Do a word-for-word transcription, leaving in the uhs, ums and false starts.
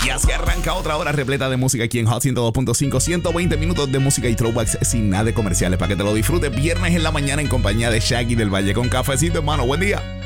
Y así arranca otra hora repleta de música aquí en Hot ciento dos punto cinco. ciento veinte minutos de música y throwbacks sin nada de comerciales para que te lo disfrutes viernes en la mañana en compañía de Shaggy del Valle con cafecito, hermano. Buen día.